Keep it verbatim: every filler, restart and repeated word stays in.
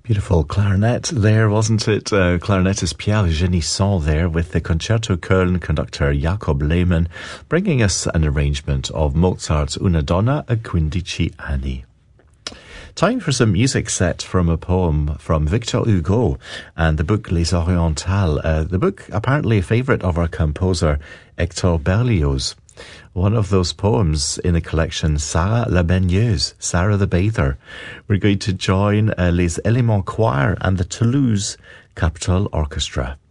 Beautiful clarinet there, wasn't it? Uh, clarinetist Pierre Genisson there with the Concerto Köln conductor Jakob Lehmann, bringing us an arrangement of Mozart's Una Donna a quindici anni. Time for some music set from a poem from Victor Hugo and the book Les Orientales, uh, the book apparently a favourite of our composer Hector Berlioz. One of those poems in the collection, Sarah la Baigneuse, Sarah the Bather. We're going to join uh, Les Éléments Choir and the Toulouse Capitol Orchestra.